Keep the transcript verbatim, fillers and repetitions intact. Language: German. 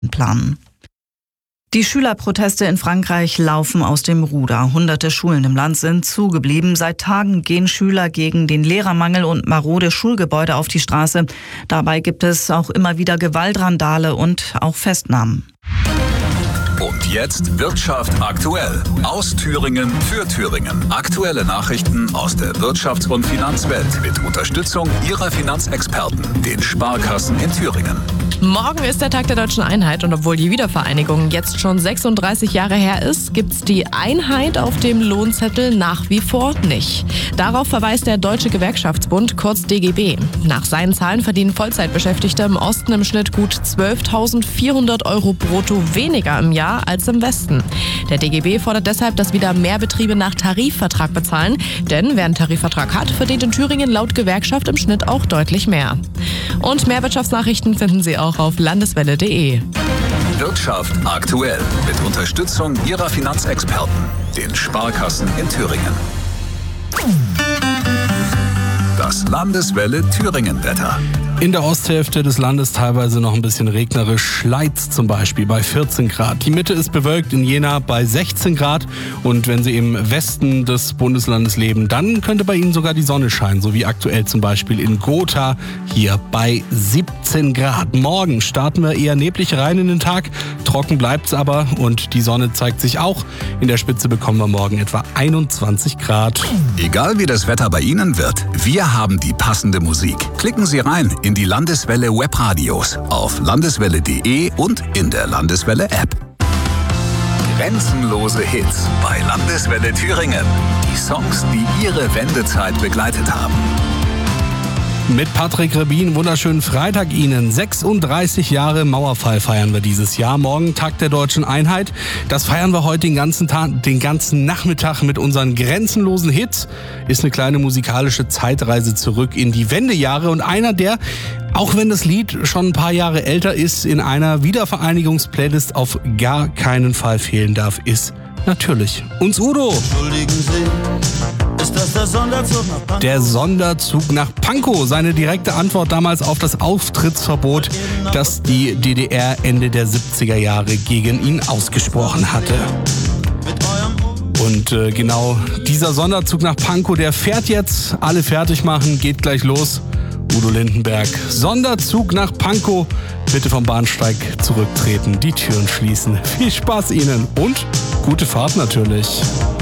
planen. Die Schülerproteste in Frankreich laufen aus dem Ruder. Hunderte Schulen im Land sind zugeblieben. Seit Tagen gehen Schüler gegen den Lehrermangel und marode Schulgebäude auf die Straße. Dabei gibt es auch immer wieder Gewaltrandale und auch Festnahmen. Und jetzt Wirtschaft aktuell. Aus Thüringen für Thüringen. Aktuelle Nachrichten aus der Wirtschafts- und Finanzwelt mit Unterstützung Ihrer Finanzexperten, den Sparkassen in Thüringen. Morgen ist der Tag der Deutschen Einheit und obwohl die Wiedervereinigung jetzt schon sechsunddreißig Jahre her ist, gibt's die Einheit auf dem Lohnzettel nach wie vor nicht. Darauf verweist der Deutsche Gewerkschaftsbund, kurz D G B. Nach seinen Zahlen verdienen Vollzeitbeschäftigte im Osten im Schnitt gut zwölftausendvierhundert Euro brutto weniger im Jahr als im Westen. Der D G B fordert deshalb, dass wieder mehr Betriebe nach Tarifvertrag bezahlen, denn wer einen Tarifvertrag hat, verdient in Thüringen laut Gewerkschaft im Schnitt auch deutlich mehr. Und mehr Wirtschaftsnachrichten finden Sie auch auf landeswelle punkt de. Wirtschaft aktuell mit Unterstützung Ihrer Finanzexperten, den Sparkassen in Thüringen. Das Landeswelle Thüringen-Wetter. In der Osthälfte des Landes teilweise noch ein bisschen regnerisch. Schleiz zum Beispiel bei vierzehn Grad. Die Mitte ist bewölkt, in Jena bei sechzehn Grad. Und wenn Sie im Westen des Bundeslandes leben, dann könnte bei Ihnen sogar die Sonne scheinen. So wie aktuell zum Beispiel in Gotha hier bei siebzehn Grad. Morgen starten wir eher neblig rein in den Tag. Trocken bleibt's aber und die Sonne zeigt sich auch. In der Spitze bekommen wir morgen etwa einundzwanzig Grad. Egal wie das Wetter bei Ihnen wird, wir haben die passende Musik. Klicken Sie rein in die Landeswelle Webradios auf landeswelle punkt de und in der Landeswelle App. Grenzenlose Hits bei Landeswelle Thüringen. Die Songs, die Ihre Wendezeit begleitet haben. Mit Patrick Rebin, wunderschönen Freitag Ihnen. sechsunddreißig Jahre Mauerfall feiern wir dieses Jahr. Morgen Tag der Deutschen Einheit. Das feiern wir heute den ganzen Tag, den ganzen Nachmittag mit unseren grenzenlosen Hits. Ist eine kleine musikalische Zeitreise zurück in die Wendejahre und einer, der, auch wenn das Lied schon ein paar Jahre älter ist, in einer Wiedervereinigungsplaylist auf gar keinen Fall fehlen darf, ist natürlich uns Udo. Ist das der Sonderzug nach Pankow? Der Sonderzug nach Pankow. Seine direkte Antwort damals auf das Auftrittsverbot, das die D D R Ende der siebziger Jahre gegen ihn ausgesprochen hatte. Und äh, genau dieser Sonderzug nach Pankow, der fährt jetzt. Alle fertig machen, geht gleich los. Udo Lindenberg, Sonderzug nach Pankow. Bitte vom Bahnsteig zurücktreten, die Türen schließen. Viel Spaß Ihnen und gute Fahrt natürlich.